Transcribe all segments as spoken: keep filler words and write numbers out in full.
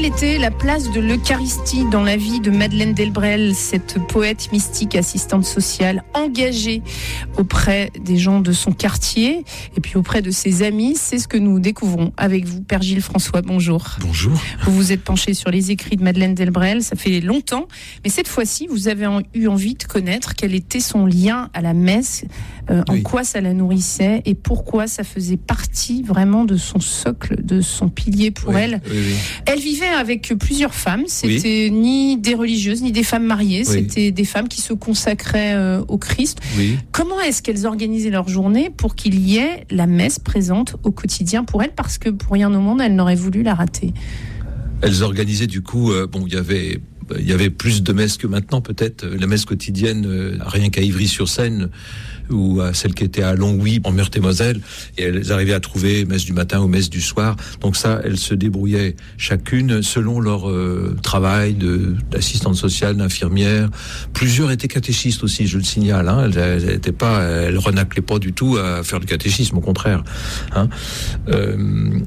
était la place de l'Eucharistie dans la vie de Madeleine Delbrel, cette poète mystique, assistante sociale, engagée auprès des gens de son quartier et puis auprès de ses amis? C'est ce que nous découvrons avec vous, Père Gilles François. Bonjour. Bonjour. Vous vous êtes penché sur les écrits de Madeleine Delbrel, ça fait longtemps, mais cette fois-ci, vous avez eu envie de connaître quel était son lien à la messe, euh, en oui. quoi ça la nourrissait et pourquoi ça faisait partie vraiment de son socle, de son pilier pour oui, elle. Oui, oui. Elle vivait avec plusieurs femmes, c'était oui. ni des religieuses, ni des femmes mariées, oui. c'était des femmes qui se consacraient euh, au Christ. Oui. Comment est-ce qu'elles organisaient leur journée pour qu'il y ait la messe présente au quotidien pour elle, parce que pour rien au monde, elle n'aurait voulu la rater? Elles organisaient du coup, euh, bon, il y avait... Il y avait plus de messes que maintenant, peut-être. La messe quotidienne, euh, rien qu'à Ivry-sur-Seine, ou à celle qui était à Longwy, en Meurthe-et-Moselle, et elles arrivaient à trouver messe du matin ou messe du soir. Donc ça, elles se débrouillaient chacune selon leur euh, travail de, d'assistante sociale, d'infirmière. Plusieurs étaient catéchistes aussi, je le signale. Hein. Elles, elles étaient pas, elles renaclaient pas du tout à faire du catéchisme, au contraire. Hein. Euh,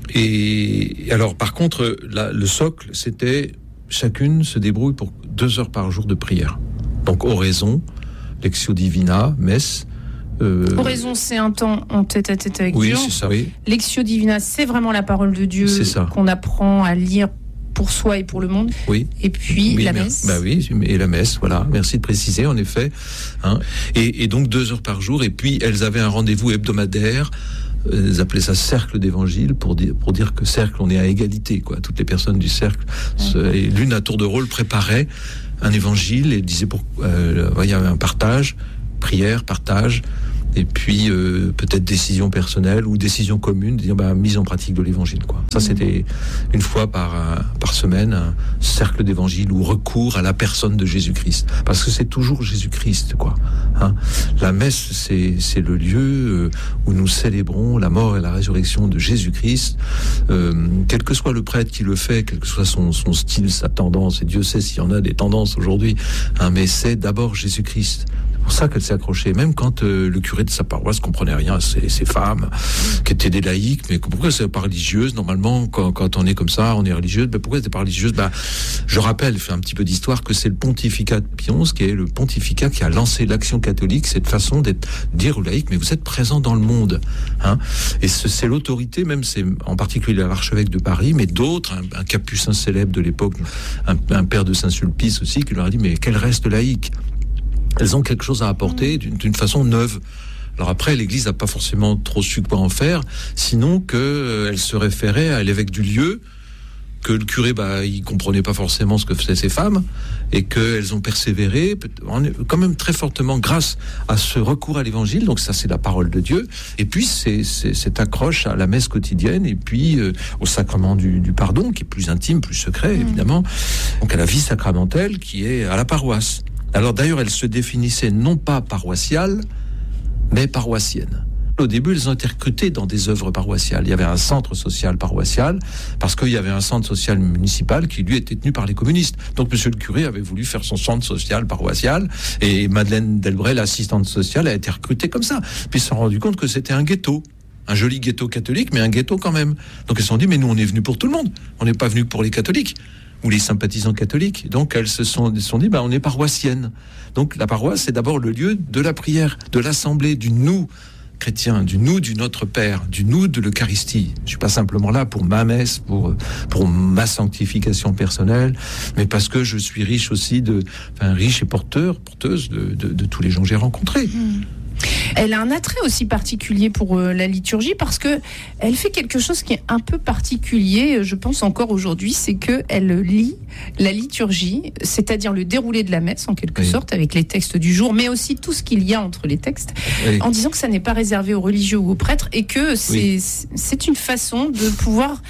et alors, par contre, la, le socle, c'était chacune se débrouille pour deux heures par jour de prière. Donc, oraison, Lectio Divina, messe. Euh... Oraison, c'est un temps en tête-à-tête avec oui, Dieu. Oui, c'est ça, oui. Lectio Divina, c'est vraiment la parole de Dieu qu'on apprend à lire pour soi et pour le monde. Oui. Et puis, oui, la mer- messe. Bah oui, et la messe, voilà. Merci de préciser, en effet. Hein. Et, et donc, deux heures par jour. Et puis, elles avaient un rendez-vous hebdomadaire. Ils appelaient ça cercle d'évangile pour dire, pour dire que cercle, on est à égalité, quoi. Toutes les personnes du cercle, ouais. Et l'une à tour de rôle préparait un évangile et disait pour, euh, il y avait un partage, prière, partage, et puis euh, peut-être décision personnelle ou décision commune, dire bah, mise en pratique de l'évangile, quoi. Ça, mmh. c'était une fois par euh, par semaine un cercle d'évangile ou recours à la personne de Jésus-Christ, parce que c'est toujours Jésus-Christ, quoi. Hein. La messe, c'est c'est le lieu euh, où nous célébrons la mort et la résurrection de Jésus-Christ. Euh, quel que soit le prêtre qui le fait, quel que soit son son style, sa tendance, et Dieu sait s'il y en a des tendances aujourd'hui, hein, mais c'est d'abord Jésus-Christ. C'est pour ça qu'elle s'est accrochée, même quand euh, le curé de sa paroisse comprenait rien à ces, ces femmes qui étaient des laïcs, mais pourquoi c'est pas religieuse? Normalement, quand, quand on est comme ça, on est religieuse. Ben pourquoi c'est pas religieuse? Ben, je rappelle, je fais un petit peu d'histoire, que c'est le pontificat de Pion, qui est le pontificat qui a lancé l'action catholique, cette façon d'être, dire aux laïcs, mais vous êtes présents dans le monde, hein. Et ce, c'est l'autorité, même c'est en particulier l'archevêque de Paris, mais d'autres, un, un capucin célèbre de l'époque, un, un père de Saint-Sulpice aussi, qui leur a dit, mais quel reste laïque? Elles ont quelque chose à apporter d'une, d'une façon neuve. Alors après, l'Église n'a pas forcément trop su quoi en faire, sinon qu'elle euh, se référait à l'évêque du lieu, que le curé, bah, il comprenait pas forcément ce que faisaient ces femmes, et qu'elles ont persévéré, quand même très fortement, grâce à ce recours à l'Évangile. Donc ça, c'est la parole de Dieu. Et puis, c'est, c'est cette accroche à la messe quotidienne, et puis euh, au sacrement du, du pardon, qui est plus intime, plus secret, mmh. évidemment. Donc à la vie sacramentelle, qui est à la paroisse. Alors d'ailleurs, elles se définissaient non pas paroissiales, mais paroissiennes. Au début, elles ont été recrutées dans des œuvres paroissiales. Il y avait un centre social paroissial, parce qu'il y avait un centre social municipal qui, lui, était tenu par les communistes. Donc, monsieur le curé avait voulu faire son centre social paroissial, et Madeleine Delbrel, assistante sociale, a été recrutée comme ça. Puis ils se sont rendus compte que c'était un ghetto. Un joli ghetto catholique, mais un ghetto quand même. Donc, elles se sont dit, mais nous, on est venus pour tout le monde. On n'est pas venus pour les catholiques ou les sympathisants catholiques. Donc, elles se sont, se sont dit, bah, on est paroissiennes. Donc, la paroisse, c'est d'abord le lieu de la prière, de l'assemblée, du nous chrétien, du nous du Notre Père, du nous de l'Eucharistie. Je suis pas simplement là pour ma messe, pour, pour ma sanctification personnelle, mais parce que je suis riche aussi de, enfin, riche et porteur, porteuse de, de, de tous les gens que j'ai rencontrés. Mmh. Elle a un attrait aussi particulier pour euh, la liturgie, parce que elle fait quelque chose qui est un peu particulier, je pense encore aujourd'hui, c'est que elle lit la liturgie, c'est-à-dire le déroulé de la messe en quelque oui. sorte, avec les textes du jour, mais aussi tout ce qu'il y a entre les textes, oui. en disant que ça n'est pas réservé aux religieux ou aux prêtres, et que c'est, oui. c'est une façon de pouvoir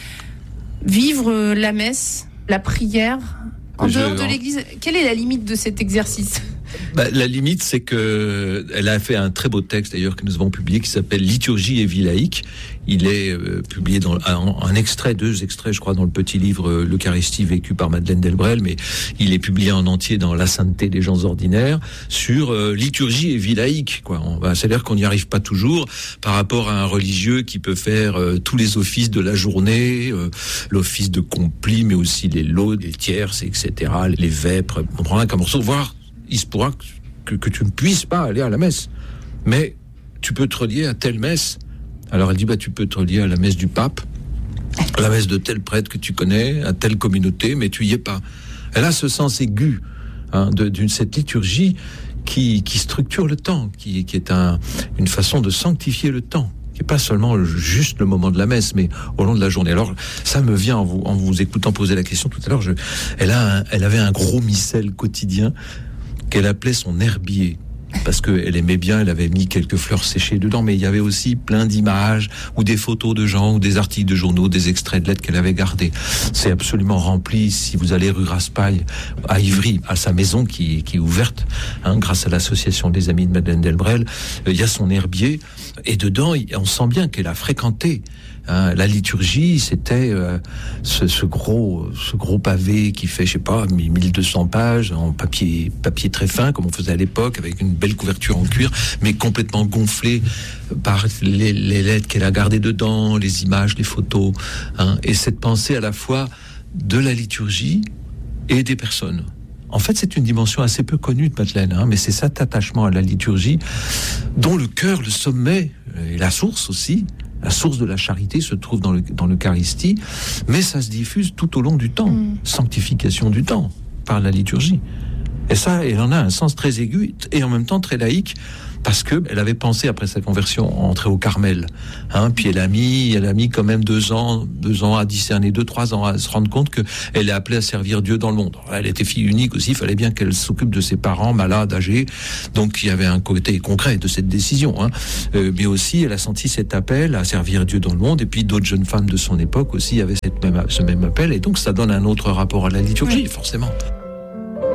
vivre la messe, la prière en je... dehors de l'Église. Quelle est la limite de cet exercice ? Bah, la limite, c'est que elle a fait un très beau texte d'ailleurs que nous avons publié qui s'appelle Liturgie et vie laïque. Il est euh, publié dans un, un extrait, deux extraits, je crois, dans le petit livre euh, L'Eucharistie vécue par Madeleine Delbrel, mais il est publié en entier dans La sainteté des gens ordinaires sur euh, liturgie et vie laïque. Quoi. On va, c'est-à-dire qu'on n'y arrive pas toujours par rapport à un religieux qui peut faire euh, tous les offices de la journée, euh, l'office de complis, mais aussi les laudes, les tierces, et cetera, les vêpres. On prend un comme morceau, voire il se pourra que, que tu ne puisses pas aller à la messe, mais tu peux te relier à telle messe. Alors elle dit, bah, tu peux te relier à la messe du pape, à la messe de tel prêtre que tu connais, à telle communauté, mais tu y es pas. Elle a ce sens aigu hein, de, d'une cette liturgie qui, qui structure le temps, qui, qui est un, une façon de sanctifier le temps, qui n'est pas seulement le, juste le moment de la messe, mais au long de la journée. Alors ça me vient en vous, en vous écoutant poser la question tout à l'heure. Je, elle, a un, elle avait un gros missel quotidien qu'elle appelait son herbier. Parce qu'elle aimait bien, elle avait mis quelques fleurs séchées dedans, mais il y avait aussi plein d'images, ou des photos de gens, ou des articles de journaux, des extraits de lettres qu'elle avait gardés. C'est absolument rempli, si vous allez rue Raspail, à Ivry, à sa maison qui, qui est ouverte, hein, grâce à l'association des Amis de Madeleine Delbrel, il y a son herbier, et dedans, on sent bien qu'elle a fréquenté Hein, la liturgie, c'était euh, ce, ce gros, ce gros pavé qui fait, je sais pas, mille deux cents pages en papier, papier très fin, comme on faisait à l'époque, avec une belle couverture en cuir, mais complètement gonflée par les, les lettres qu'elle a gardées dedans, les images, les photos, hein, et cette pensée à la fois de la liturgie et des personnes. En fait, c'est une dimension assez peu connue de Madeleine, hein, mais c'est cet attachement à la liturgie dont le cœur, le sommet, et la source aussi. La source de la charité se trouve dans, le, dans l'Eucharistie, mais ça se diffuse tout au long du temps. Mmh. Sanctification du temps, par la liturgie. Et ça, elle en a un sens très aigu et en même temps très laïque, parce que elle avait pensé, après sa conversion, entrer au Carmel. Hein, puis elle a mis, elle a mis quand même deux ans, deux ans à discerner, deux, trois ans à se rendre compte qu'elle est appelée à servir Dieu dans le monde. Elle était fille unique aussi, il fallait bien qu'elle s'occupe de ses parents malades, âgés. Donc il y avait un côté concret de cette décision. Hein. Euh, mais aussi, elle a senti cet appel à servir Dieu dans le monde. Et puis d'autres jeunes femmes de son époque aussi avaient cette même, ce même appel. Et donc ça donne un autre rapport à la liturgie, oui. Forcément.